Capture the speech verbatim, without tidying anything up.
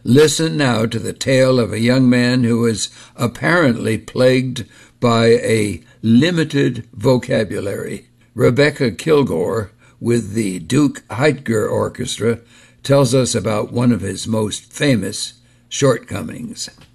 Listen now to the tale of a young man who is apparently plagued by a limited vocabulary. Rebecca Kilgore, with the Duke Heidger Orchestra, tells us about one of his most famous shortcomings.